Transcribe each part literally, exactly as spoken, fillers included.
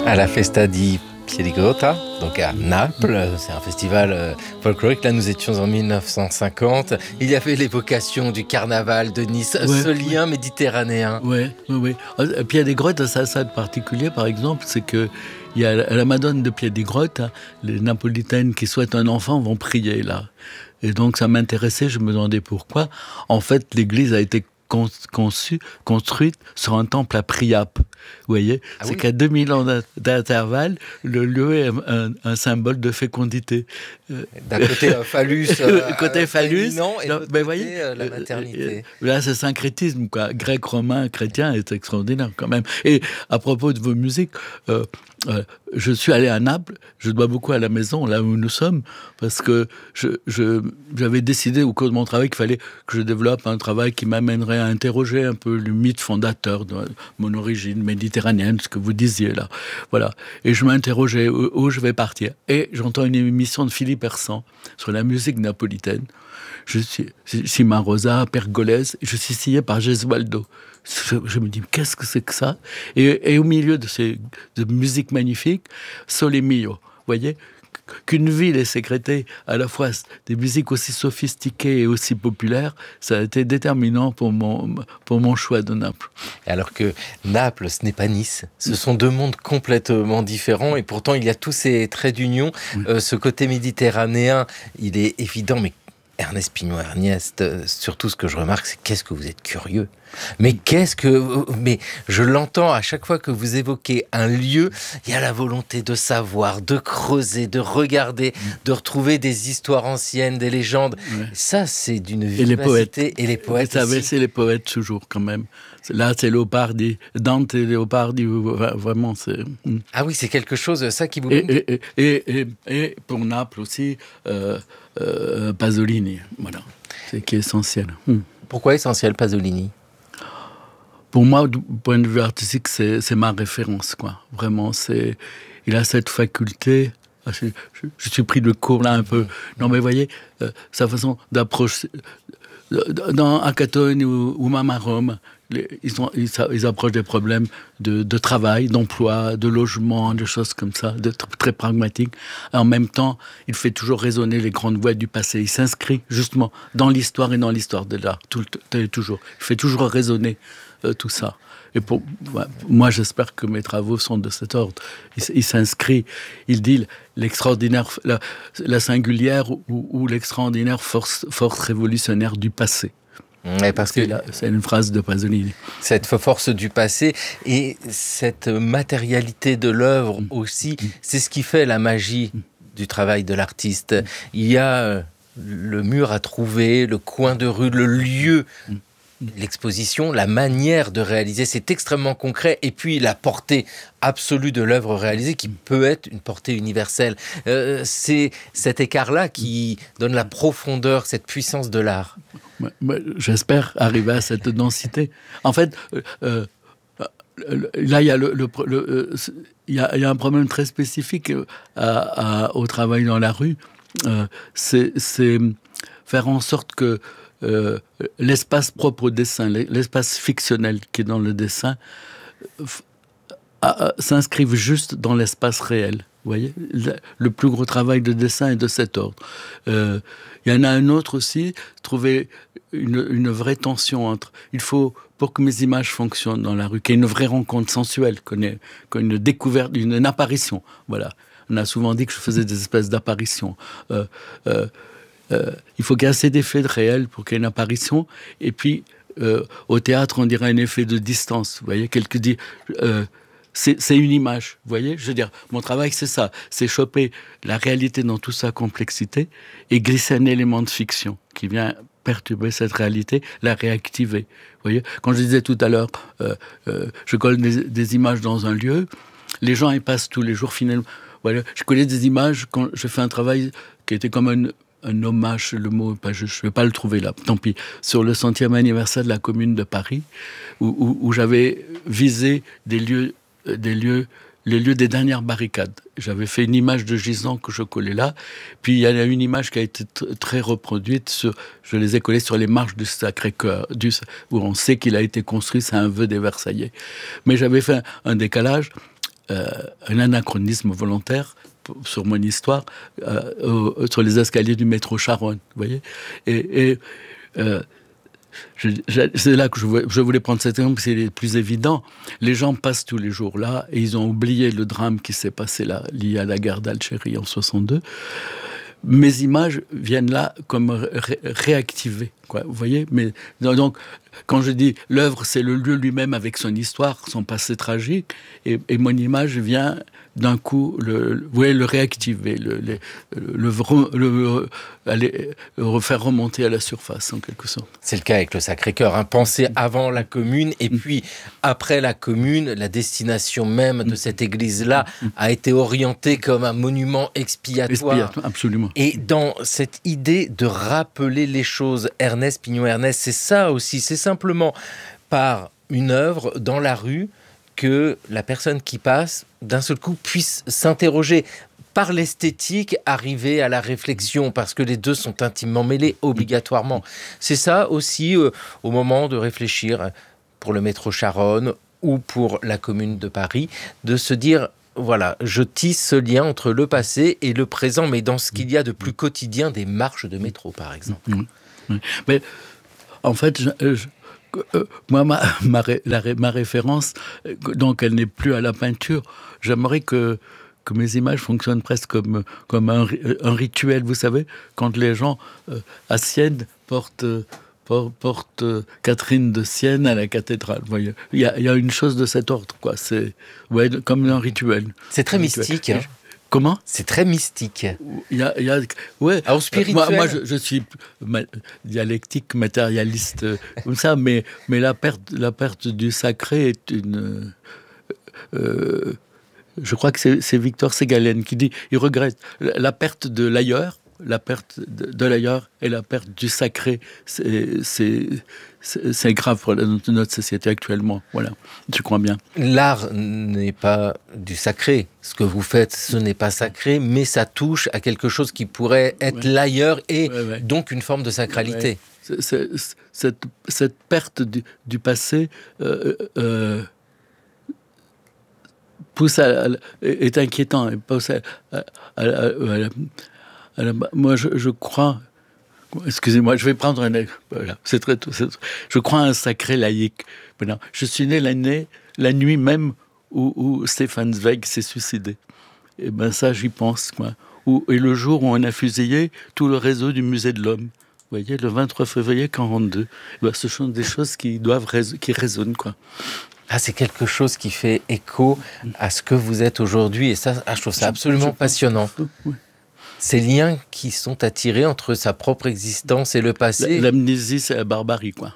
à la Festa di Piedigrotta, donc à Naples. C'est un festival euh, folklorique. Là, nous étions en dix-neuf cent cinquante. Il y avait l'évocation du carnaval de Nice, ouais, ce lien ouais. méditerranéen. Oui, oui, oui. Piedigrotta, ça a ça de particulier, par exemple, c'est que il y a la Madone de Piedigrotta, les Napolitaines qui souhaitent un enfant vont prier là. Et donc ça m'intéressait, je me demandais pourquoi. En fait, l'église a été conçue, construite sur un temple à Priape. Vous voyez, ah c'est oui. qu'à deux mille ans d'intervalle, le lieu est un, un symbole de fécondité. D'un côté un phallus, euh, côté phallus, non, et non, de mais côté voyez, euh, la maternité. Euh, là, c'est syncrétisme, quoi. Grec, romain, chrétien, est extraordinaire quand même. Et à propos de vos musiques, euh, euh, je suis allé à Naples. Je dois beaucoup à la maison, là où nous sommes, parce que je, je, j'avais décidé au cours de mon travail qu'il fallait que je développe un travail qui m'amènerait à interroger un peu le mythe fondateur de mon origine méditerranéenne, ce que vous disiez là. Voilà. Et je m'interrogeais où, où je vais partir. Et j'entends une émission de Philippe Hersan sur la musique napolitaine. Je suis Cimarosa, Pergolèse, je suis signé par Gesualdo. Je, je me dis, qu'est-ce que c'est que ça ? et, et au milieu de ces de musique magnifique, Sole Mio, vous voyez ? Qu'une ville ait sécrété à la fois des musiques aussi sophistiquées et aussi populaires, ça a été déterminant pour mon, pour mon choix de Naples. Alors que Naples, ce n'est pas Nice. Ce sont deux mondes complètement différents et pourtant il y a tous ces traits d'union. Oui. Euh, ce côté méditerranéen, il est évident, mais Ernest Pignon-Ernest, euh, surtout ce que je remarque, c'est qu'est-ce que vous êtes curieux. Mais qu'est-ce que... Mais je l'entends à chaque fois que vous évoquez un lieu, il y a la volonté de savoir, de creuser, de regarder, de retrouver des histoires anciennes, des légendes. Ouais. Ça, c'est d'une vivacité. Et les poètes. Et les poètes Vous savez, c'est les poètes toujours, quand même. Là, c'est Léopardi. Dante et Léopardi, vraiment, c'est... Ah oui, c'est quelque chose, ça, qui vous... Et, et, et, et, et pour Naples aussi, euh, euh, Pasolini, voilà. C'est qui est essentiel. Hum. Pourquoi essentiel, Pasolini ? Pour moi, du point de vue artistique, c'est, c'est ma référence, quoi. Vraiment, c'est... Il a cette faculté... Je, je, je suis pris de court, là, un peu. Non, mais vous voyez, euh, sa façon d'approcher... Dans Acatone ou, ou même à Rome, les, ils, sont, ils, ils approchent des problèmes de, de travail, d'emploi, de logement, de choses comme ça, de très, très pragmatiques. En même temps, il fait toujours résonner les grandes voix du passé. Il s'inscrit justement dans l'histoire et dans l'histoire de l'art, tout, tout, toujours. Il fait toujours résonner euh, tout ça. Et pour ouais, moi, j'espère que mes travaux sont de cet ordre. Il, il s'inscrit, il dit l'extraordinaire, la, la singulière ou, ou l'extraordinaire force, force révolutionnaire du passé. Ouais, parce que c'est, la, c'est une phrase de Pasolini. Cette force du passé et cette matérialité de l'œuvre aussi, mmh. c'est ce qui fait la magie mmh. du travail de l'artiste. Mmh. Il y a euh, le mur à trouver, le coin de rue, le lieu. Mmh. L'exposition, la manière de réaliser, c'est extrêmement concret. Et puis la portée absolue de l'œuvre réalisée qui peut être une portée universelle. Euh, c'est cet écart-là qui donne la profondeur, cette puissance de l'art. J'espère arriver à cette densité. En fait, euh, là, il y a le, le, le il y a, il y a un problème très spécifique à, à, au travail dans la rue. Euh, c'est, c'est faire en sorte que Euh, l'espace propre au dessin, l'espace fictionnel qui est dans le dessin, f- a, a, s'inscrive juste dans l'espace réel. Vous voyez, le, le plus gros travail de dessin est de cet ordre. Euh, il y en a un autre aussi, trouver une, une vraie tension entre... Il faut, pour que mes images fonctionnent dans la rue, qu'il y ait une vraie rencontre sensuelle, qu'on ait, qu'on ait une découverte, une, une apparition. Voilà. On a souvent dit que je faisais des espèces d'apparitions. Euh, euh, Euh, il faut qu'il y ait assez d'effets de réel pour qu'il y ait une apparition. Et puis, euh, au théâtre, on dirait un effet de distance. Vous voyez, quelqu'un dit... Euh, c'est, c'est une image, vous voyez. Je veux dire, mon travail, c'est ça. C'est choper la réalité dans toute sa complexité et glisser un élément de fiction qui vient perturber cette réalité, la réactiver. Vous voyez, quand je disais tout à l'heure, euh, euh, je colle des, des images dans un lieu, les gens y passent tous les jours, finalement. Voilà. Je connais des images quand je fais un travail qui était comme un... un hommage, le mot, je ne vais pas le trouver là, tant pis, sur le centième anniversaire de la Commune de Paris, où, où, où j'avais visé des lieux, des lieux, les lieux des dernières barricades. J'avais fait une image de gisant que je collais là, puis il y a une image qui a été t- très reproduite, sur, je les ai collées sur les marches du Sacré-Cœur, du, où on sait qu'il a été construit, c'est un vœu des Versaillais. Mais j'avais fait un, un décalage, euh, un anachronisme volontaire sur mon histoire, euh, euh, sur les escaliers du métro Charonne, vous voyez. Et, et euh, je, je, c'est là que je voulais, je voulais prendre cet exemple, c'est le plus évident. Les gens passent tous les jours là, et ils ont oublié le drame qui s'est passé là, lié à la guerre d'Algérie en soixante-deux. Mes images viennent là comme ré- réactivées, quoi, vous voyez. Mais donc, quand je dis l'œuvre, c'est le lieu lui-même avec son histoire, son passé tragique, et, et mon image vient d'un coup le, le, ouais, le réactiver, le, le, le, le, le, aller, le refaire remonter à la surface, en quelque sorte. C'est le cas avec le Sacré-Cœur, hein. Pensez avant la Commune, et puis après la Commune, la destination même de cette église-là a été orientée comme un monument expiatoire. Expiatoire, absolument. Et dans cette idée de rappeler les choses, Ernest Pignon-Ernest, c'est ça aussi, c'est simplement par une œuvre dans la rue que la personne qui passe, d'un seul coup, puisse s'interroger, par l'esthétique, arriver à la réflexion, parce que les deux sont intimement mêlés, obligatoirement. C'est ça aussi, euh, au moment de réfléchir pour le métro Charonne ou pour la Commune de Paris, de se dire, voilà, je tisse ce lien entre le passé et le présent, mais dans ce qu'il y a de plus quotidien des marches de métro, par exemple. Mmh. Mais en fait, je... je... Euh, moi, ma, ma, la, ma référence, donc elle n'est plus à la peinture. J'aimerais que, que mes images fonctionnent presque comme, comme un, un rituel, vous savez, quand les gens euh, à Sienne portent, portent, portent euh, Catherine de Sienne à la cathédrale. Vous voyez, il y a, il y a une chose de cet ordre, quoi. C'est ouais, comme un rituel. C'est très un mystique, rituel. Hein. Comment ? C'est très mystique. Il y a, il y a, ouais. Alors, spirituel. Moi, moi je, je suis ma, dialectique, matérialiste, euh, comme ça, mais, mais la perte, la perte du sacré est une. Euh, je crois que c'est, c'est Victor Ségalen qui dit, il regrette la, la perte de l'ailleurs, la perte de, de l'ailleurs et la perte du sacré, c'est, c'est, c'est, c'est grave pour notre, notre société actuellement. Voilà, je crois bien. L'art n'est pas du sacré. Ce que vous faites, ce n'est pas sacré, mais ça touche à quelque chose qui pourrait être ouais. l'ailleurs et ouais, ouais. donc une forme de sacralité. Ouais. C'est, c'est, cette, cette perte du, du passé euh, euh, pousse à, à, est inquiétant. Pousse à, à, à, à, à la, moi, je, je crois... Excusez-moi, je vais prendre un... Voilà, c'est très, c'est, je crois à un sacré laïque. Maintenant, je suis né l'année, la nuit même où, où Stefan Zweig s'est suicidé. Et ben ça, j'y pense, quoi. Où, et le jour où on a fusillé tout le réseau du Musée de l'Homme. Vous voyez, le vingt-trois février quarante-deux. Ben, ce sont des choses qui doivent rés- qui résonnent, quoi. Ah, c'est quelque chose qui fait écho à ce que vous êtes aujourd'hui. Et ça, ah, je trouve ça absolument je, je passionnant. Pense, oui. Ces liens qui sont attirés entre sa propre existence et le passé. L'amnésie, c'est la barbarie, quoi.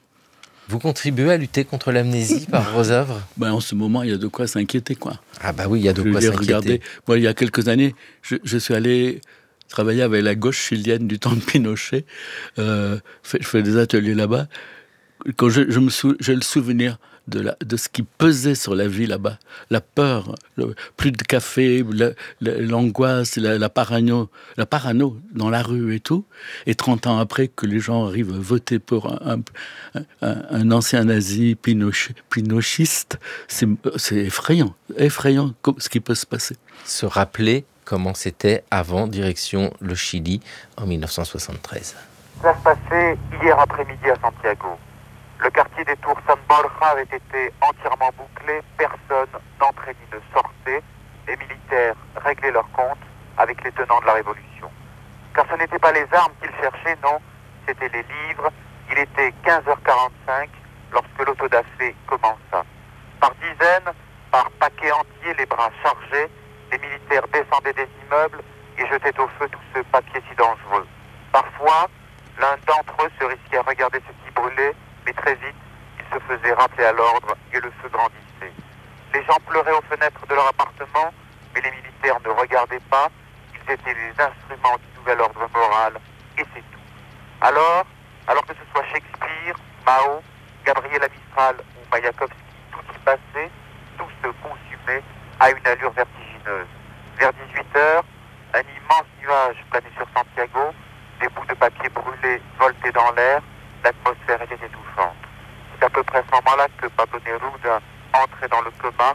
Vous contribuez à lutter contre l'amnésie par vos œuvres ? Ben, en ce moment, il y a de quoi s'inquiéter, quoi. Ah bah oui, il y a de je quoi dire, s'inquiéter. Regardez, moi, il y a quelques années, je, je suis allé travailler avec la gauche chilienne du temps de Pinochet. Euh, je fais des ateliers là-bas. Quand je, je me sou, j'ai le souvenir de, la, de ce qui pesait sur la vie là-bas. La peur, le, plus de café, la, la, l'angoisse, la, la, parano, la parano dans la rue et tout. Et trente ans après, que les gens arrivent à voter pour un, un, un, un ancien nazi pinoch, pinochiste, c'est, c'est effrayant, effrayant ce qui peut se passer. Se rappeler comment c'était avant, direction le Chili, en dix-neuf cent soixante-treize. Ça se passait hier après-midi à Santiago. Le quartier des Tours San Borja avait été entièrement bouclé, personne n'entrait ni ne sortait. Les militaires réglaient leurs comptes avec les tenants de la Révolution. Car ce n'étaient pas les armes qu'ils cherchaient, non, c'était les livres. Il était quinze heures quarante-cinq lorsque l'autodafé commença. Par dizaines, par paquets entiers, les bras chargés, les militaires descendaient des immeubles et jetaient au feu tout ce papier si dangereux. Parfois, l'un d'entre eux se risquait à regarder ce qui brûlait, mais très vite, il se faisait rappeler à l'ordre et le feu grandissait. Les gens pleuraient aux fenêtres de leur appartement, mais les militaires ne regardaient pas. Ils étaient les instruments du nouvel ordre moral, et c'est tout. Alors, alors que ce soit Shakespeare, Mao, Gabriela Mistral ou Mayakovsky, tout y passait, tout se consumait à une allure vertigineuse. Vers dix-huit heures, un immense nuage planait sur Santiago, des bouts de papier brûlés voletaient dans l'air, l'atmosphère était étouffante. C'est à peu près à ce moment-là que Pablo Neruda entrait dans le coma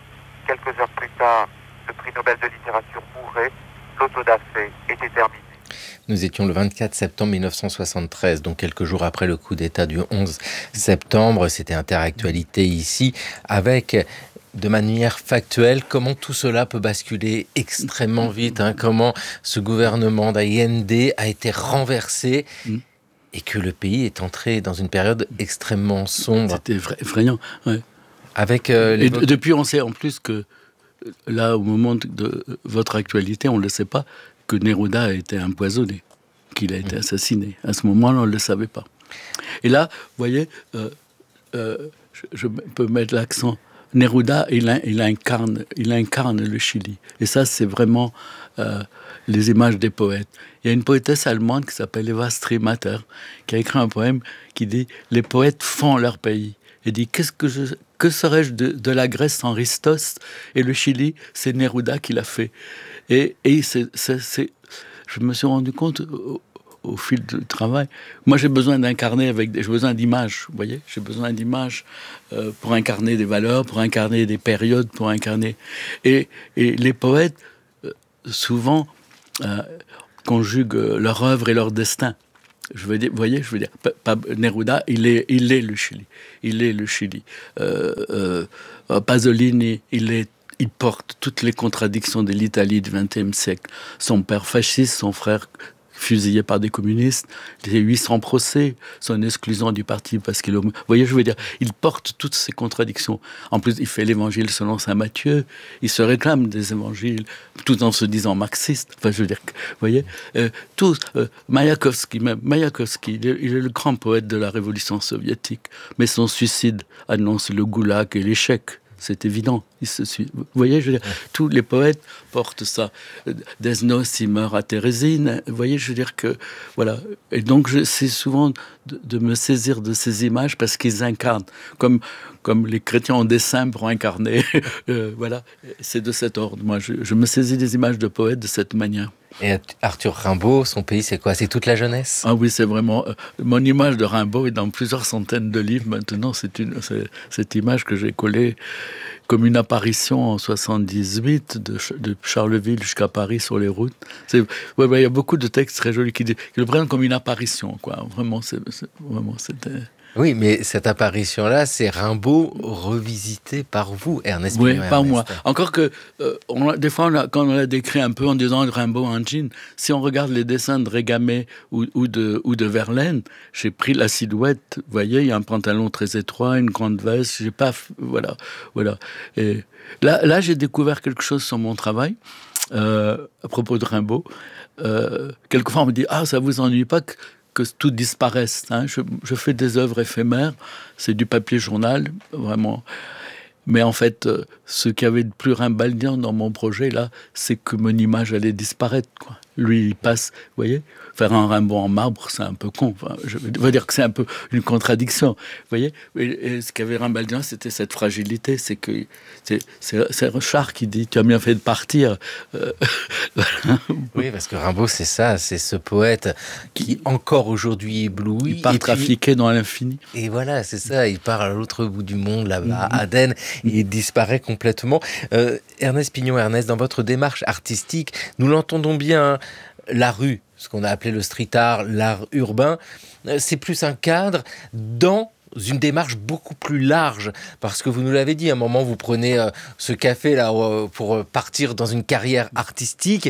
Quelques heures plus tard, le prix Nobel de littérature mourait, l'autodafé était terminé. Nous étions le vingt-quatre septembre mille neuf cent soixante-treize, donc quelques jours après le coup d'État du onze septembre. C'était Interactualité ici, avec, de manière factuelle, comment tout cela peut basculer extrêmement vite, hein, comment ce gouvernement d'Allende a été renversé et que le pays est entré dans une période extrêmement sombre. C'était effrayant, ouais. Avec, euh, les... Et d- depuis, on sait en plus que, là, au moment de votre actualité, on ne le sait pas, que Neruda a été empoisonné, qu'il a été assassiné. À ce moment-là, on ne le savait pas. Et là, vous voyez, euh, euh, je, je peux mettre l'accent. Neruda, il, il, incarne, il incarne le Chili. Et ça, c'est vraiment euh, les images des poètes. Il y a une poétesse allemande qui s'appelle Eva Strimater, qui a écrit un poème qui dit « Les poètes font leur pays ». Et dit « Qu'est-ce que je... Que serais-je de, de la Grèce sans Christos ?» Et le Chili, c'est Neruda qui l'a fait. Et, et c'est, c'est, c'est, je me suis rendu compte au, au fil du travail, moi j'ai besoin d'incarner avec des, j'ai besoin d'images, vous voyez, j'ai besoin d'images euh, pour incarner des valeurs, pour incarner des périodes, pour incarner. Et, et les poètes, euh, souvent, euh, conjuguent leur œuvre et leur destin. Je veux dire, vous voyez, je veux dire, pa, pa, Neruda, il est, il est le Chili, il est le Chili. Euh, euh, Pasolini, il est Il porte toutes les contradictions de l'Italie du vingtième siècle. Son père fasciste, son frère fusillé par des communistes, les huit cents procès, son exclusion du parti parce qu'il... Vous voyez, je veux dire, il porte toutes ces contradictions. En plus, il fait l'évangile selon saint Matthieu, il se réclame des évangiles, tout en se disant marxiste. Enfin, je veux dire, vous voyez, euh, tous, euh, Mayakovsky, même, Mayakovsky, il est, il est le grand poète de la révolution soviétique, mais son suicide annonce le goulag et l'échec. C'est évident. Il se suit. Vous voyez, je veux dire, tous les poètes portent ça. Desnos, il meurt à Thérésine. Vous voyez, je veux dire que... Voilà. Et donc, j'essaie souvent de, de me saisir de ces images parce qu'ils incarnent. Comme, comme les chrétiens ont des saints pour incarner. euh, voilà. C'est de cet ordre. Moi, je, je me saisis des images de poètes de cette manière. Et Arthur Rimbaud, son pays, c'est quoi? C'est toute la jeunesse? Ah oui, c'est vraiment... Euh, mon image de Rimbaud est dans plusieurs centaines de livres maintenant. C'est, une, c'est cette image que j'ai collée comme une apparition en soixante-dix-huit de, de Charleville jusqu'à Paris sur les routes. C'est, ouais, ouais, il y a beaucoup de textes très jolis qui, qui le prennent comme une apparition, quoi. Vraiment, c'est, c'est, vraiment, c'était... Oui, mais cette apparition-là, c'est Rimbaud revisité par vous, Ernest Oui, Pignon par Ernest. moi. Encore que, euh, on a, des fois, on a, quand on l'a décrit un peu en disant Rimbaud en jean, si on regarde les dessins de Régamay ou, ou, de, ou de Verlaine, j'ai pris la silhouette, vous voyez, il y a un pantalon très étroit, une grande veste, j'ai pas... Voilà, voilà. Et là, là, j'ai découvert quelque chose sur mon travail, euh, à propos de Rimbaud. Euh, quelquefois, on me dit « Ah, ça vous ennuie pas que... » que tout disparaisse. Hein. Je, je fais des œuvres éphémères, c'est du papier journal, vraiment. Mais en fait, euh, ce qui avait de plus rimbaldien dans mon projet, là, c'est que mon image allait disparaître, quoi. Lui, il passe, vous voyez, faire un Rimbaud en marbre, c'est un peu con. Enfin, je veux dire que c'est un peu une contradiction, vous voyez. Et, et ce qui avait rimbaldien, c'était cette fragilité, c'est que c'est, c'est, c'est Richard qui dit, tu as bien fait de partir. Euh, oui, parce que Rimbaud, c'est ça, c'est ce poète qui encore aujourd'hui éblouit. Il part trafiquer puis, dans l'infini. Et voilà, c'est ça, il part à l'autre bout du monde, là-bas, à Aden, et il disparaît complètement. Euh, Ernest Pignon Ernest, dans votre démarche artistique, nous l'entendons bien, la rue, ce qu'on a appelé le street art, l'art urbain, c'est plus un cadre dans une démarche beaucoup plus large, parce que vous nous l'avez dit, à un moment vous prenez euh, ce café là euh, pour partir dans une carrière artistique.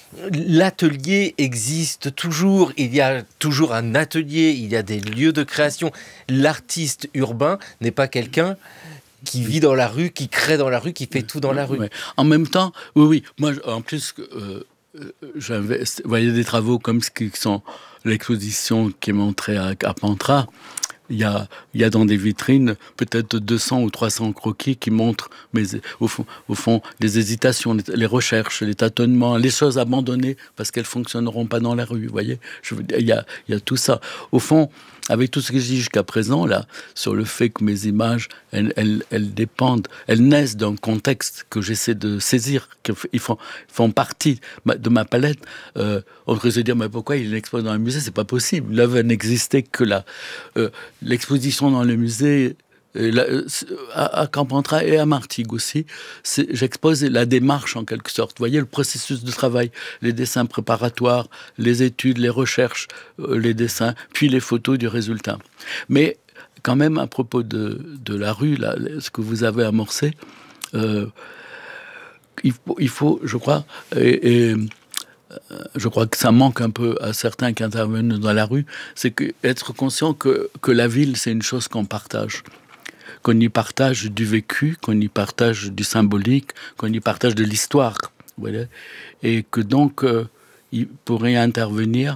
L'atelier existe toujours, il y a toujours un atelier, il y a des lieux de création. L'artiste urbain n'est pas quelqu'un qui vit dans la rue, qui crée dans la rue, qui fait tout dans la rue. Ouais. En même temps, oui, oui, moi en plus... Euh... J'investe, vous voyez, des travaux comme ce qui sont l'exposition qui est montrée à, à Pantra. Il y a, il y a dans des vitrines peut-être deux cents ou trois cents croquis qui montrent, mais au fond, au fond, les hésitations, les, les recherches, les tâtonnements, les choses abandonnées parce qu'elles fonctionneront pas dans la rue. Vous voyez, je veux dire, il y a, il y a tout ça. Au fond, avec tout ce que je dis jusqu'à présent là, sur le fait que mes images, elles, elles, elles dépendent, elles naissent d'un contexte que j'essaie de saisir, qu'ils font, font partie de ma palette. Euh, on pourrait se dire, mais pourquoi il expose dans un musée? C'est pas possible. L'œuvre n'existait que là. Euh, l'exposition dans le musée Et là, à, à Carpentras et à Martigues aussi, c'est, j'expose la démarche en quelque sorte. Vous voyez, le processus de travail, les dessins préparatoires, les études, les recherches, euh, les dessins, puis les photos du résultat. Mais quand même, à propos de, de la rue, là, ce que vous avez amorcé, euh, il, faut, il faut, je crois, et, et je crois que ça manque un peu à certains qui interviennent dans la rue, c'est que, être conscient que, que la ville, c'est une chose qu'on partage. Qu'on y partage du vécu, qu'on y partage du symbolique, qu'on y partage de l'histoire. Voilà. Et que donc, euh, il pourrait intervenir,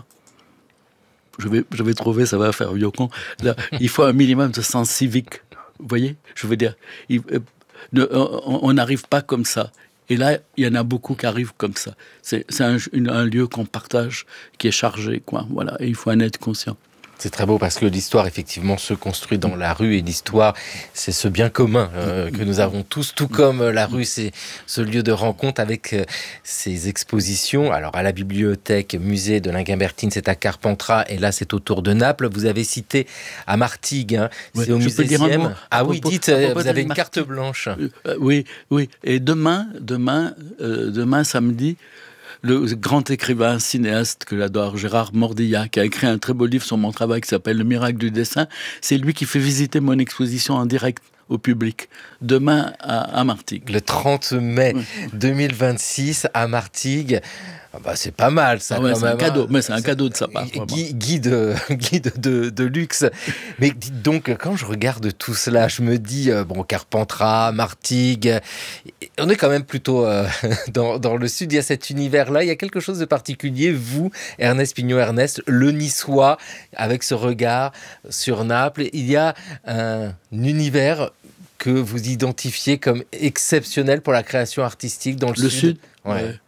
je vais, je vais trouver, ça va faire vieux con, là, il faut un minimum de sens civique. Vous voyez ? Je veux dire, il, euh, ne, on n'arrive pas comme ça. Et là, il y en a beaucoup qui arrivent comme ça. C'est, c'est un, une, un lieu qu'on partage, qui est chargé, quoi. Voilà. Et il faut en être conscient. C'est très beau parce que l'histoire, effectivement, se construit dans la rue et l'histoire, c'est ce bien commun euh, que nous avons tous, tout comme euh, la rue, c'est ce lieu de rencontre avec euh, ces expositions. Alors, à la bibliothèque, musée de Linguimbertine, c'est à Carpentras et là, c'est autour de Naples. Vous avez cité à Martigues, hein, ouais, c'est au musée Siem. Ah oui, propos, dites, vous avez une carte blanche. Euh, euh, oui, oui. Et demain, demain, euh, demain, samedi, le grand écrivain, cinéaste que j'adore, Gérard Mordillat, qui a écrit un très beau livre sur mon travail qui s'appelle « Le miracle du dessin », c'est lui qui fait visiter mon exposition en direct au public, demain à, à Martigues. Le trente mai oui. deux mille vingt-six, à Martigues. Ah bah, c'est pas mal, ça. Ah ouais, quand c'est même, un cadeau, hein. mais c'est un cadeau de sa part. Guide, guide, guide de, de luxe. Mais dites donc, quand je regarde tout cela, je me dis, euh, bon, Carpentras, Martigues, on est quand même plutôt euh, dans, dans le sud. Il y a cet univers-là, il y a quelque chose de particulier. Vous, Ernest Pignot-Ernest, le Niçois, avec ce regard sur Naples, il y a un univers que vous identifiez comme exceptionnel pour la création artistique dans le, le sud. sud ouais. ouais.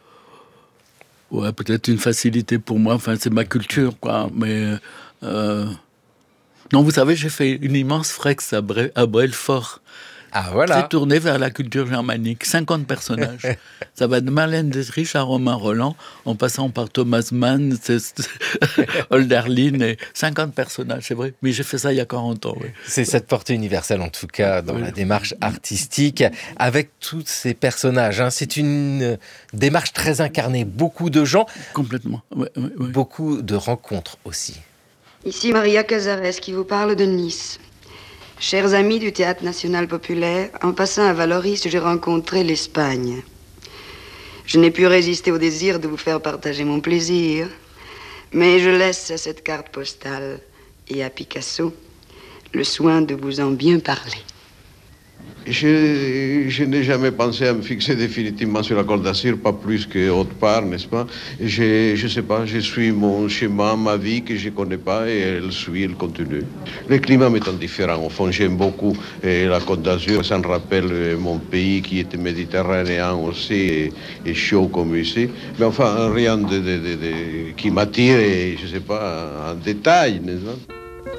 Ouais, peut-être une facilité pour moi. Enfin, c'est ma culture, quoi. Mais euh... non, vous savez, j'ai fait une immense flex à, Bre- à Belfort. Ah voilà. Très tourné vers la culture germanique. cinquante personnages. Ça va de Marlène Dietrich à Romain Roland, en passant par Thomas Mann, Hölderlin, et cinquante personnages, c'est vrai. Mais j'ai fait ça il y a quarante ans. Oui. C'est cette portée universelle, en tout cas, dans oui. la démarche artistique, avec tous ces personnages. Hein. C'est une démarche très incarnée. Beaucoup de gens. Complètement. Ouais, ouais, ouais. Beaucoup de rencontres aussi. Ici Maria Cazares qui vous parle de Nice. Chers amis du Théâtre National Populaire, en passant à Vallauris, j'ai rencontré l'Espagne. Je n'ai pu résister au désir de vous faire partager mon plaisir, mais je laisse à cette carte postale et à Picasso le soin de vous en bien parler. Je, je n'ai jamais pensé à me fixer définitivement sur la Côte d'Azur, pas plus qu'autre part, n'est-ce pas? Je ne sais pas, je suis mon chemin, ma vie que je ne connais pas et elle suit, elle continue. Le climat m'étant différent, au fond, j'aime beaucoup eh, la Côte d'Azur. Ça me rappelle eh, mon pays qui était méditerranéen aussi et, et chaud comme ici. Mais enfin, rien de, de, de, de, qui m'attire, et, je ne sais pas, en détail, n'est-ce pas?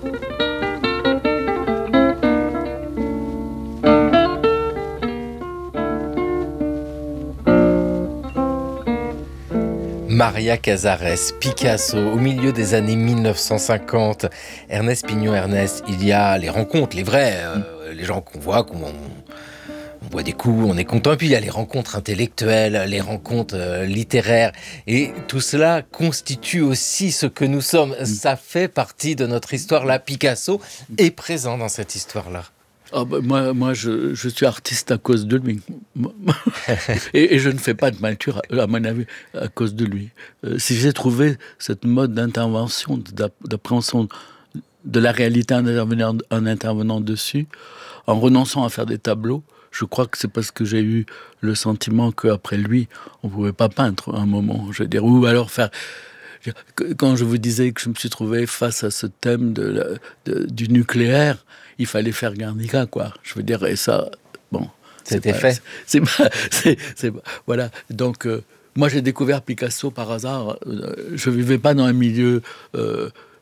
Maria Cazares, Picasso, au milieu des années mille neuf cent cinquante. Ernest Pignot-Ernest, il y a les rencontres, les vrais, euh, les gens qu'on voit, qu'on on boit des coups, on est content. Et puis il y a les rencontres intellectuelles, les rencontres euh, littéraires. Et tout cela constitue aussi ce que nous sommes. Ça fait partie de notre histoire. Là, Picasso est présent dans cette histoire-là. Oh bah moi, moi je, je suis artiste à cause de lui. et, et je ne fais pas de peinture, à mon avis, à cause de lui. Euh, si j'ai trouvé cette mode d'intervention, d'appréhension de la réalité en intervenant, en intervenant dessus, en renonçant à faire des tableaux, je crois que c'est parce que j'ai eu le sentiment qu'après lui, on ne pouvait pas peindre à un moment. Je veux dire, ou alors faire... Quand je vous disais que je me suis trouvé face à ce thème de, de, du nucléaire, il fallait faire Guernica, quoi. Je veux dire, et ça, bon... C'était pas, fait. C'est, c'est, c'est, c'est, voilà, donc... Euh, moi, j'ai découvert Picasso par hasard. Euh, je ne vivais pas dans un milieu... Euh,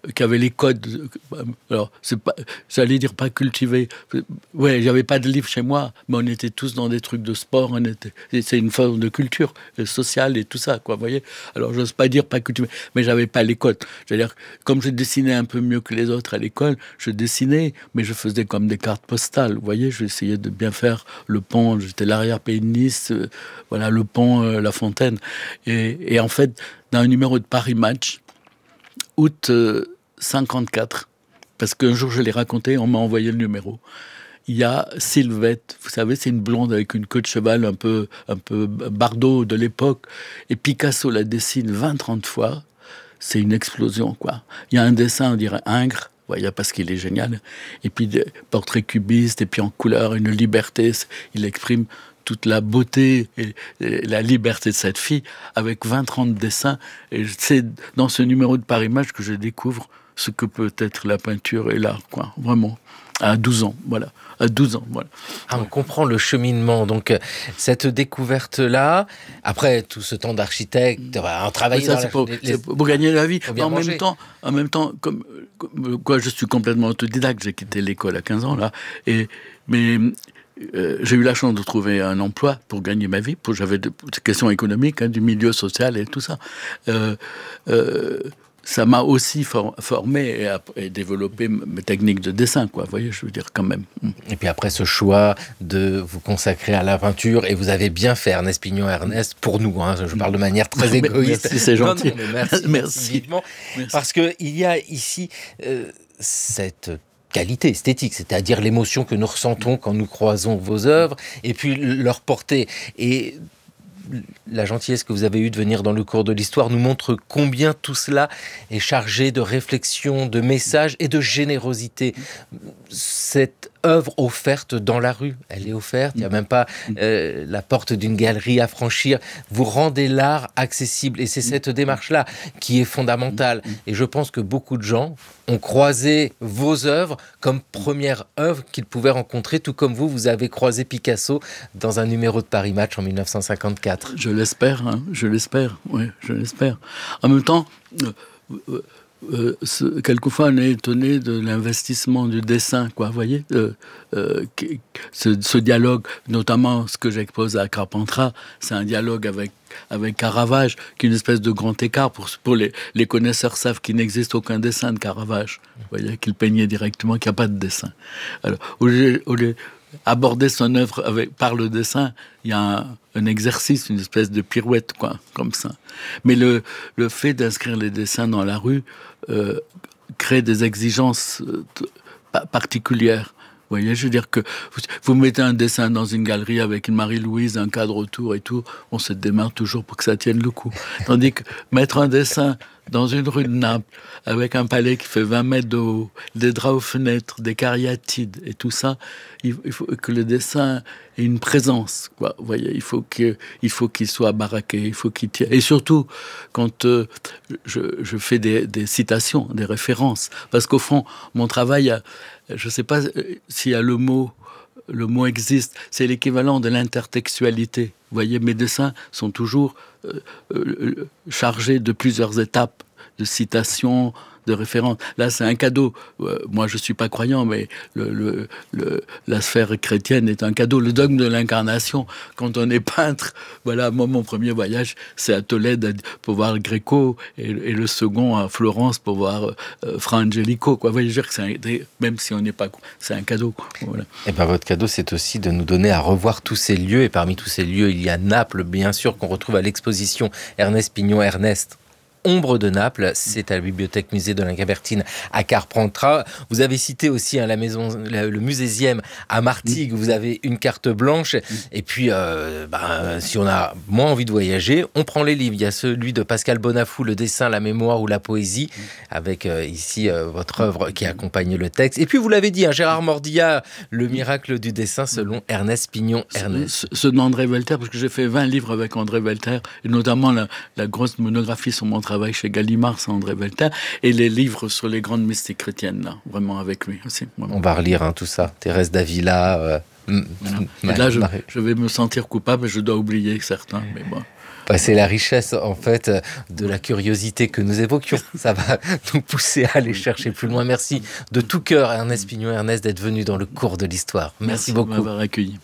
qui avait les codes. Alors, c'est pas, j'allais dire pas cultivés. Ouais, j'avais pas de livres chez moi, mais on était tous dans des trucs de sport. On était, c'est une forme de culture sociale et tout ça, quoi. Vous voyez. Alors, j'ose pas dire pas cultivé, mais j'avais pas les codes. C'est-à-dire, comme je dessinais un peu mieux que les autres à l'école, je dessinais, mais je faisais comme des cartes postales. Vous voyez, j'essayais de bien faire le pont. J'étais l'arrière-pays de Nice, euh, voilà, le pont, euh, La Fontaine. Et, et en fait, dans un numéro de Paris Match, août euh, cinquante-quatre, parce qu'un jour je l'ai raconté, on m'a envoyé le numéro. Il y a Sylvette, vous savez, c'est une blonde avec une queue de cheval un peu, un peu Bardot de l'époque, et Picasso la dessine vingt trente fois. C'est une explosion, quoi. Il y a un dessin, on dirait Ingres, voyez, parce qu'il est génial, et puis des portraits cubistes, et puis en couleur, une liberté, il exprime toute la beauté et la liberté de cette fille avec vingt trente dessins. Et c'est dans ce numéro de Paris Match que je découvre ce que peut être la peinture et l'art, quoi. Vraiment. À douze ans, voilà. À douze ans, voilà. Ah, on comprend le cheminement. Donc, cette découverte-là, après tout ce temps d'architecte, un travail ça, dans c'est la... pour, les... c'est pour gagner la vie. En manger. même temps, en même temps, comme, comme quoi, je suis complètement autodidacte. J'ai quitté l'école à quinze ans, là. Et, mais... Euh, j'ai eu la chance de trouver un emploi pour gagner ma vie. Pour, j'avais des questions économiques, hein, du milieu social et tout ça. Euh, euh, ça m'a aussi for- formé et, et développé mes techniques de dessin, quoi. Vous voyez, je veux dire, quand même. Et puis après ce choix de vous consacrer à la peinture, et vous avez bien fait, Ernest Pignon-Ernest, pour nous, hein, je parle de manière très égoïste. Merci, c'est gentil. Non, non, merci, merci. vivement, merci. Parce qu'il y a ici euh, cette... qualité esthétique, c'est-à-dire l'émotion que nous ressentons quand nous croisons vos œuvres, et puis leur portée. Et la gentillesse que vous avez eue de venir dans le cours de l'histoire nous montre combien tout cela est chargé de réflexion, de messages et de générosité. Cette œuvre offerte dans la rue, elle est offerte, il n'y a même pas euh, la porte d'une galerie à franchir. Vous rendez l'art accessible, et c'est cette démarche-là qui est fondamentale. Et je pense que beaucoup de gens ont croisé vos œuvres comme première œuvre qu'ils pouvaient rencontrer, tout comme vous, vous avez croisé Picasso dans un numéro de Paris Match en dix-neuf cent cinquante-quatre. Je l'espère, hein, je l'espère, oui, je l'espère. En même temps, euh, euh, euh, ce, quelquefois on est étonné de l'investissement du dessin, quoi, vous voyez, euh, euh, ce, ce dialogue, notamment ce que j'expose à Carpentras, c'est un dialogue avec avec Caravage, qui est une espèce de grand écart. Pour, pour les, les connaisseurs savent qu'il n'existe aucun dessin de Caravage. Vous voyez, qu'il peignait directement, qu'il n'y a pas de dessin. Alors, au lieu, au lieu aborder son œuvre avec, par le dessin, il y a un, un exercice, une espèce de pirouette, quoi, comme ça. Mais le, le fait d'inscrire les dessins dans la rue euh, crée des exigences euh, particulières. Vous voyez, je veux dire que vous, vous mettez un dessin dans une galerie avec une Marie-Louise, un cadre autour et tout, on se démarre toujours pour que ça tienne le coup. Tandis que mettre un dessin dans une rue de Naples, avec un palais qui fait vingt mètres de haut, des draps aux fenêtres, des cariatides et tout ça, il, il faut que le dessin ait une présence, quoi. Vous voyez, il faut que, il faut qu'il soit baraqué, il faut qu'il tienne. Et surtout, quand euh, je, je fais des, des citations, des références, parce qu'au fond, mon travail, je ne sais pas s'il y a le mot, le mot existe, c'est l'équivalent de l'intertextualité. Vous voyez, mes dessins sont toujours euh, euh, chargés de plusieurs étapes, de citations, de références. Là, c'est un cadeau. Euh, moi, je ne suis pas croyant, mais le, le, le, la sphère chrétienne est un cadeau. Le dogme de l'incarnation, quand on est peintre, voilà, moi, mon premier voyage, c'est à Tolède pour voir le Gréco, et, et le second à Florence pour voir euh, Fra Angelico, quoi. Vous voyez, je veux dire que c'est un, même si on n'est pas... C'est un cadeau. Voilà. Et bien, votre cadeau, c'est aussi de nous donner à revoir tous ces lieux. Et parmi tous ces lieux, il y a Naples, bien sûr, qu'on retrouve à l'exposition Ernest Pignon-Ernest. Ombre de Naples, c'est à la bibliothèque musée de l'Incabertine à Carpentras. Vous avez cité aussi hein, la maison, la, le Musésième à Martigues, vous avez une carte blanche. Et puis, euh, bah, si on a moins envie de voyager, on prend les livres. Il y a celui de Pascal Bonafou, le dessin, la mémoire ou la poésie, avec euh, ici euh, votre œuvre qui accompagne le texte. Et puis, vous l'avez dit, hein, Gérard Mordillat, le miracle du dessin selon Ernest Pignon-Ernest. Ceux d'André Velter, parce que j'ai fait vingt livres avec André Velter, et notamment la, la grosse monographie sur mon travail chez Gallimard, c'est André Velter, et les livres sur les grandes mystiques chrétiennes, là, vraiment avec lui aussi. Vraiment. On va relire hein, tout ça. Thérèse d'Avila, euh, Mmh. Et là, je, je vais me sentir coupable, je dois oublier certains, mais bon. Bah, c'est la richesse, en fait, de la curiosité que nous évoquions. Ça va nous pousser à aller chercher plus loin. Merci de tout cœur, Ernest Pignon-Ernest, d'être venu dans le cours de l'histoire. Merci, Merci beaucoup. de m'avoir accueilli.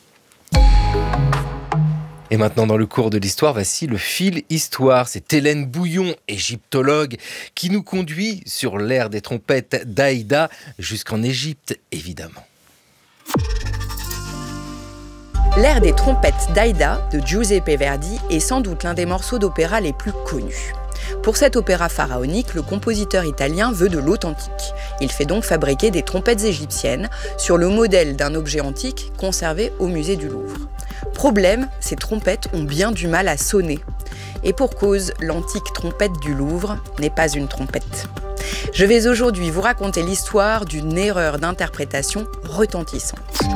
Et maintenant, dans le cours de l'histoire, voici le fil histoire. C'est Hélène Bouillon, égyptologue, qui nous conduit sur l'ère des trompettes d'Aïda jusqu'en Égypte, évidemment. L'ère des trompettes d'Aïda de Giuseppe Verdi est sans doute l'un des morceaux d'opéra les plus connus. Pour cet opéra pharaonique, le compositeur italien veut de l'authentique. Il fait donc fabriquer des trompettes égyptiennes sur le modèle d'un objet antique conservé au musée du Louvre. Problème, ces trompettes ont bien du mal à sonner. Et pour cause, l'antique trompette du Louvre n'est pas une trompette. Je vais aujourd'hui vous raconter l'histoire d'une erreur d'interprétation retentissante.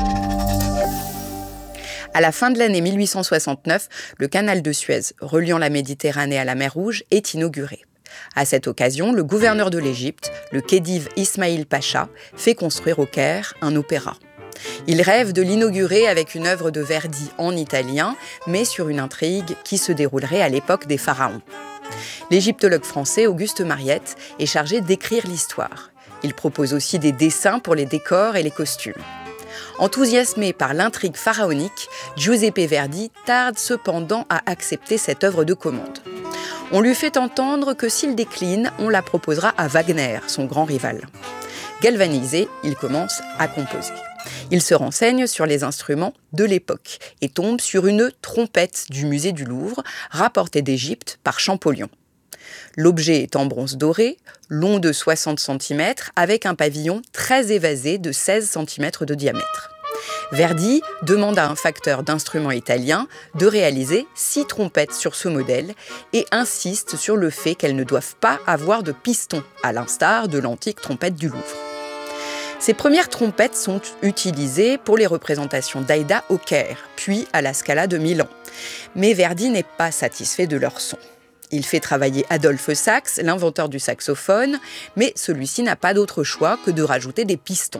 À la fin de l'année mille huit cent soixante-neuf, le canal de Suez, reliant la Méditerranée à la mer Rouge, est inauguré. À cette occasion, le gouverneur de l'Égypte, le Khedive Ismaïl Pacha, fait construire au Caire un opéra. Il rêve de l'inaugurer avec une œuvre de Verdi en italien, mais sur une intrigue qui se déroulerait à l'époque des pharaons. L'égyptologue français Auguste Mariette est chargé d'écrire l'histoire. Il propose aussi des dessins pour les décors et les costumes. Enthousiasmé par l'intrigue pharaonique, Giuseppe Verdi tarde cependant à accepter cette œuvre de commande. On lui fait entendre que s'il décline, on la proposera à Wagner, son grand rival. Galvanisé, il commence à composer. Il se renseigne sur les instruments de l'époque et tombe sur une trompette du musée du Louvre, rapportée d'Égypte par Champollion. L'objet est en bronze doré, long de soixante centimètres, avec un pavillon très évasé de seize centimètres de diamètre. Verdi demande à un facteur d'instruments italien de réaliser six trompettes sur ce modèle et insiste sur le fait qu'elles ne doivent pas avoir de piston, à l'instar de l'antique trompette du Louvre. Ces premières trompettes sont utilisées pour les représentations d'Aïda au Caire, puis à la Scala de Milan. Mais Verdi n'est pas satisfait de leur son. Il fait travailler Adolphe Sax, l'inventeur du saxophone, mais celui-ci n'a pas d'autre choix que de rajouter des pistons.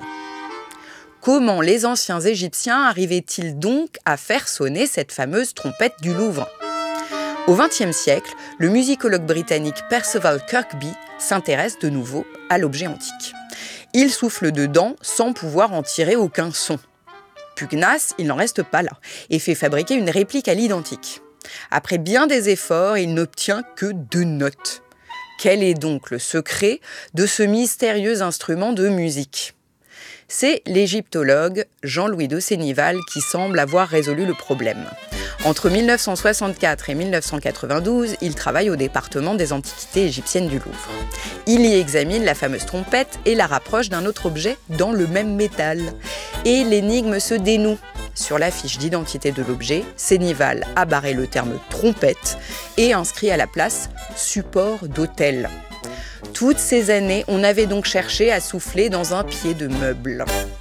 Comment les anciens Égyptiens arrivaient-ils donc à faire sonner cette fameuse trompette du Louvre ? Au vingtième siècle, le musicologue britannique Perceval Kirkby s'intéresse de nouveau à l'objet antique. Il souffle dedans sans pouvoir en tirer aucun son. Pugnace, il n'en reste pas là et fait fabriquer une réplique à l'identique. Après bien des efforts, il n'obtient que deux notes. Quel est donc le secret de ce mystérieux instrument de musique ? C'est l'égyptologue Jean-Louis de Sénival qui semble avoir résolu le problème. Entre mille neuf cent soixante-quatre et mille neuf cent quatre-vingt-douze, il travaille au département des antiquités égyptiennes du Louvre. Il y examine la fameuse trompette et la rapproche d'un autre objet dans le même métal. Et l'énigme se dénoue. Sur la fiche d'identité de l'objet, Sénival a barré le terme « trompette » et inscrit à la place « support d'autel ». Toutes ces années, on avait donc cherché à souffler dans un pied de meuble.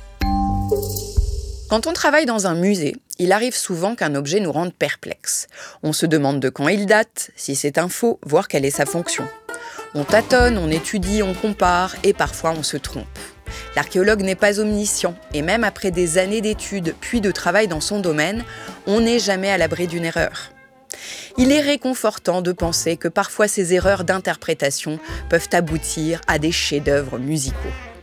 Quand on travaille dans un musée, il arrive souvent qu'un objet nous rende perplexes. On se demande de quand il date, si c'est un faux, voire quelle est sa fonction. On tâtonne, on étudie, on compare et parfois on se trompe. L'archéologue n'est pas omniscient et même après des années d'études puis de travail dans son domaine, on n'est jamais à l'abri d'une erreur. Il est réconfortant de penser que parfois ces erreurs d'interprétation peuvent aboutir à des chefs-d'œuvre musicaux.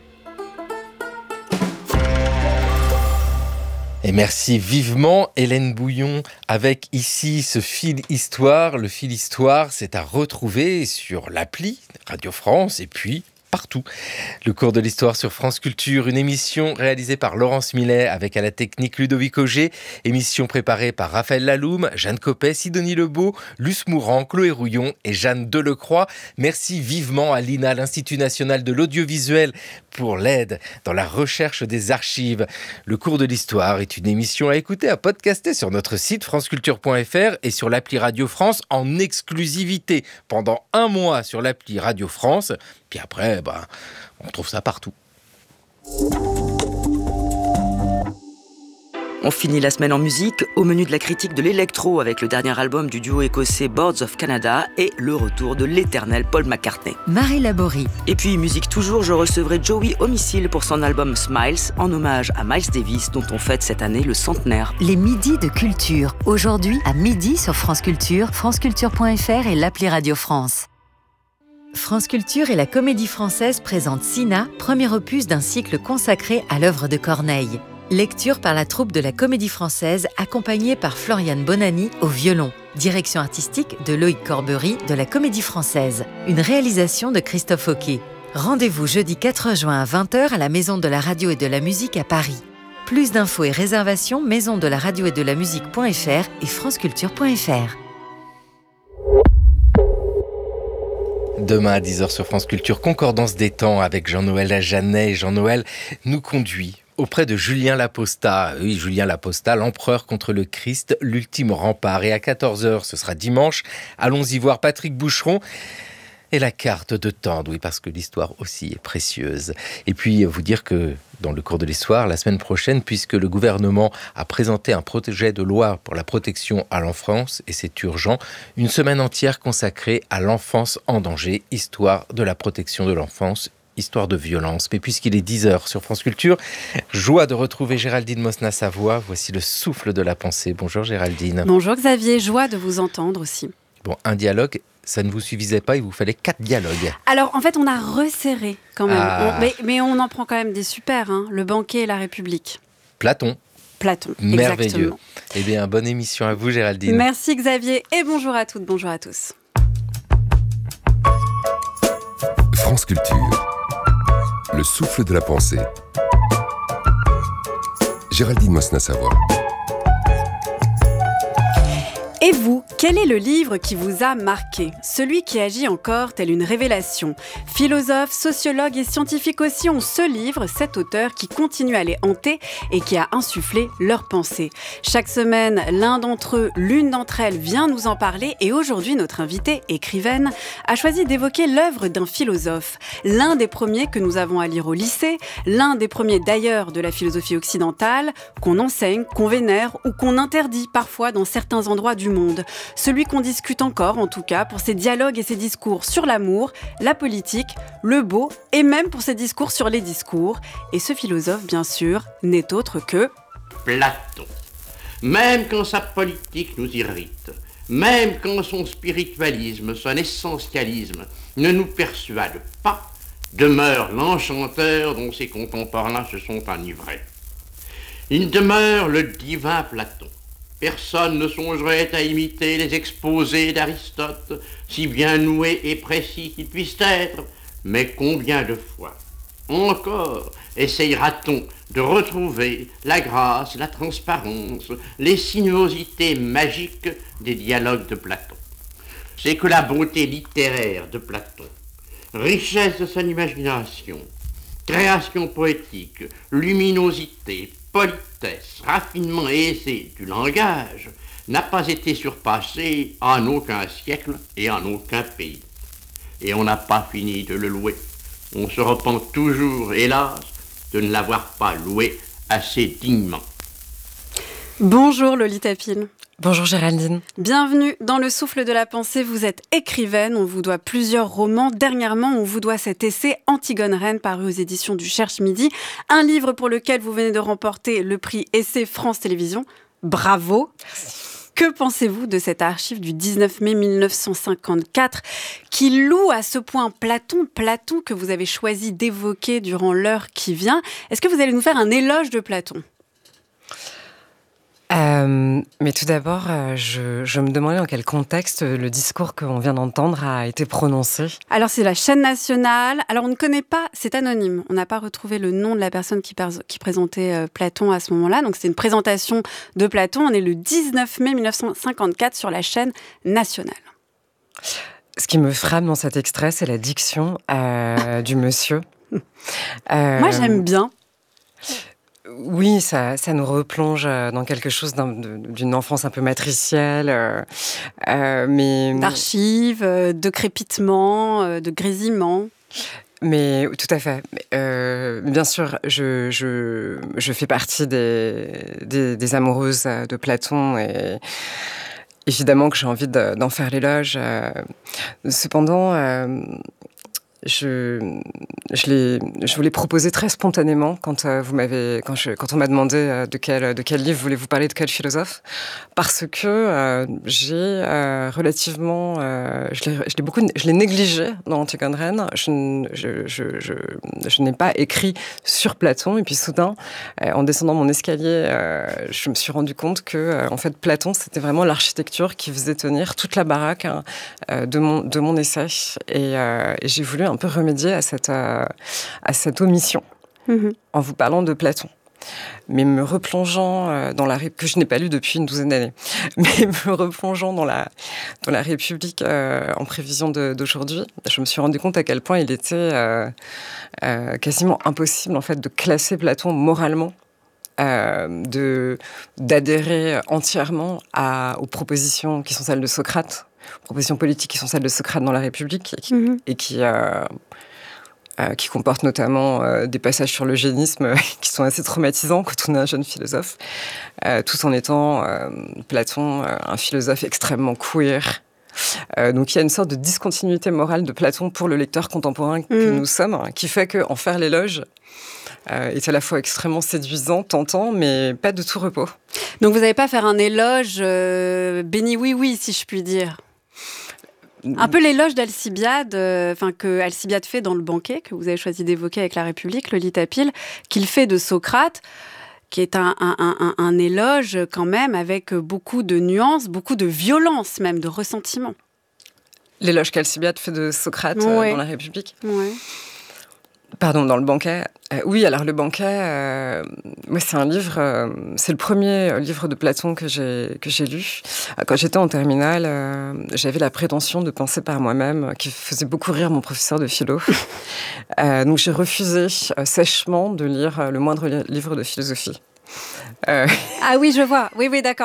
Et merci vivement Hélène Bouillon avec ici ce fil histoire. Le fil histoire, c'est à retrouver sur l'appli Radio France et puis partout. Le cours de l'histoire sur France Culture, une émission réalisée par Laurence Millet avec à la technique Ludovic Auger, émission préparée par Raphaël Laloum, Jeanne Copet, Sidonie Lebeau, Luce Mourant, Chloé Rouillon et Jeanne Delecroix. Merci vivement à l'I N A, l'Institut National de l'Audiovisuel, pour l'aide dans la recherche des archives. Le cours de l'histoire est une émission à écouter, à podcaster sur notre site franceculture point f r et sur l'appli Radio France en exclusivité pendant un mois sur l'appli Radio France. Puis après, bah, on trouve ça partout. On finit la semaine en musique, au menu de la critique de l'électro avec le dernier album du duo écossais Boards of Canada et le retour de l'éternel Paul McCartney. Marie Laborie. Et puis musique toujours, je recevrai Joey Homicile pour son album Smiles, en hommage à Miles Davis dont on fête cette année le centenaire. Les midis de culture. Aujourd'hui à midi sur France Culture, franceculture point f r et l'appli Radio France. France Culture et la Comédie Française présentent Sina, premier opus d'un cycle consacré à l'œuvre de Corneille. Lecture par la troupe de la Comédie Française, accompagnée par Floriane Bonani au violon. Direction artistique de Loïc Corbery de la Comédie Française. Une réalisation de Christophe Hockey. Rendez-vous jeudi quatre juin à vingt heures à la Maison de la Radio et de la Musique à Paris. Plus d'infos et réservations maison de la radio et de la musique point f r et franceculture point f r. Demain à dix heures sur France Culture, Concordance des temps avec Jean-Noël Jeannet. Jean-Noël nous conduit auprès de Julien Laposta. Oui, Julien Laposta, l'empereur contre le Christ, l'ultime rempart. Et à quatorze heures, ce sera dimanche, allons-y voir Patrick Boucheron et la carte de Tende. Oui, parce que l'histoire aussi est précieuse. Et puis, vous dire que dans le cours de l'histoire, la semaine prochaine, puisque le gouvernement a présenté un projet de loi pour la protection à l'enfance, et c'est urgent, une semaine entière consacrée à l'enfance en danger, histoire de la protection de l'enfance, histoire de violence. Mais puisqu'il est dix heures sur France Culture, joie de retrouver Géraldine Mosna-Savoie. Voici le souffle de la pensée. Bonjour Géraldine. Bonjour Xavier, joie de vous entendre aussi. Bon, un dialogue, ça ne vous suffisait pas, il vous fallait quatre dialogues. Alors en fait, on a resserré quand même. Ah. On, mais, mais on en prend quand même des super, hein. Le banquet et la République. Platon. Platon, merveilleux. Exactement. Eh bien, bonne émission à vous Géraldine. Merci Xavier et bonjour à toutes, bonjour à tous. France Culture. Le souffle de la pensée. Géraldine Mosna-Savoie. Et vous, quel est le livre qui vous a marqué ? Celui qui agit encore tel une révélation. Philosophes, sociologues et scientifiques aussi ont ce livre, cet auteur qui continue à les hanter et qui a insufflé leurs pensées. Chaque semaine, l'un d'entre eux, l'une d'entre elles vient nous en parler et aujourd'hui, notre invitée, écrivaine, a choisi d'évoquer l'œuvre d'un philosophe. L'un des premiers que nous avons à lire au lycée, l'un des premiers d'ailleurs de la philosophie occidentale, qu'on enseigne, qu'on vénère ou qu'on interdit parfois dans certains endroits du monde. Celui qu'on discute encore, en tout cas, pour ses dialogues et ses discours sur l'amour, la politique, le beau, et même pour ses discours sur les discours. Et ce philosophe, bien sûr, n'est autre que... Platon. Même quand sa politique nous irrite, même quand son spiritualisme, son essentialisme ne nous persuade pas, demeure l'enchanteur dont ses contemporains se sont enivrés. Il demeure le divin Platon. Personne ne songerait à imiter les exposés d'Aristote, si bien noués et précis qu'ils puissent être. Mais combien de fois encore essayera-t-on de retrouver la grâce, la transparence, les sinuosités magiques des dialogues de Platon ? C'est que la beauté littéraire de Platon, richesse de son imagination, création poétique, luminosité, politesse, raffinement aisé du langage n'a pas été surpassé en aucun siècle et en aucun pays. Et on n'a pas fini de le louer. On se repent toujours, hélas, de ne l'avoir pas loué assez dignement. Bonjour Lolita Pile. Bonjour Géraldine. Bienvenue dans Le Souffle de la Pensée. Vous êtes écrivaine, on vous doit plusieurs romans. Dernièrement, on vous doit cet essai Antigone Reine paru aux éditions du Cherche Midi. Un livre pour lequel vous venez de remporter le prix Essai France Télévisions. Bravo. Que pensez-vous de cette archive du dix-neuf mai mille neuf cent cinquante-quatre qui loue à ce point Platon, Platon que vous avez choisi d'évoquer durant l'heure qui vient. Est-ce que vous allez nous faire un éloge de Platon ? Euh, mais tout d'abord, euh, je, je me demandais dans quel contexte le discours qu'on vient d'entendre a été prononcé. Alors, c'est la chaîne nationale. Alors, on ne connaît pas, c'est anonyme. On n'a pas retrouvé le nom de la personne qui, par, qui présentait euh, Platon à ce moment-là. Donc, c'est une présentation de Platon. On est le dix-neuf mai mille neuf cent cinquante-quatre sur la chaîne nationale. Ce qui me frappe dans cet extrait, c'est la diction euh, du monsieur. Euh, Moi, j'aime bien. Oui, ça, ça nous replonge dans quelque chose d'un, d'une enfance un peu matricielle, euh, euh, mais... D'archives, de crépitement, de grésillement. Mais tout à fait. Euh, bien sûr, je, je, je fais partie des, des, des amoureuses de Platon et évidemment que j'ai envie de, d'en faire l'éloge. Cependant, euh, je, je, l'ai, je vous l'ai proposé très spontanément quand, euh, vous m'avez, quand, je, quand on m'a demandé euh, de, quel, de quel livre voulez-vous parler, de quel philosophe, parce que euh, j'ai euh, relativement... Euh, je, l'ai, je, l'ai beaucoup, je l'ai négligé dans Antigone Reine. Je, je, je, je, je n'ai pas écrit sur Platon. Et puis soudain, euh, en descendant mon escalier, euh, je me suis rendu compte que euh, en fait, Platon, c'était vraiment l'architecture qui faisait tenir toute la baraque hein, euh, de, mon, de mon essai. Et, euh, et j'ai voulu un peu remédier à cette, euh, à cette omission mmh. en vous parlant de Platon. Mais me replongeant euh, dans la République, que je n'ai pas lu depuis une douzaine d'années, mais me replongeant dans la, dans la République euh, en prévision de, d'aujourd'hui, je me suis rendu compte à quel point il était euh, euh, quasiment impossible en fait, de classer Platon moralement. Euh, de, d'adhérer entièrement à, aux propositions qui sont celles de Socrate, propositions politiques qui sont celles de Socrate dans la République et qui, mmh. et qui, euh, euh, qui comportent notamment euh, des passages sur l'eugénisme qui sont assez traumatisants quand on est un jeune philosophe, euh, tout en étant euh, Platon, euh, un philosophe extrêmement queer. Euh, donc il y a une sorte de discontinuité morale de Platon pour le lecteur contemporain mmh. que nous sommes, hein, qui fait qu'en faire l'éloge Euh, est à la fois extrêmement séduisant, tentant, mais pas de tout repos. Donc vous n'allez pas faire un éloge euh, béni oui oui, si je puis dire. Un peu l'éloge d'Alcibiade, enfin euh, que Alcibiade fait dans Le Banquet, que vous avez choisi d'évoquer avec La République, Lolita Peel, qu'il fait de Socrate, qui est un, un, un, un éloge quand même avec beaucoup de nuances, beaucoup de violence même, de ressentiment. L'éloge qu'Alcibiade fait de Socrate ouais. euh, dans La République. Ouais. Pardon, dans Le Banquet. Euh, oui, alors Le Banquet, euh, moi, c'est un livre, euh, c'est le premier livre de Platon que j'ai, que j'ai lu. Quand j'étais en terminale, euh, j'avais la prétention de penser par moi-même, qui faisait beaucoup rire mon professeur de philo. euh, donc j'ai refusé euh, sèchement de lire le moindre li- livre de philosophie. Euh... Ah oui, je vois. Oui, oui, d'accord.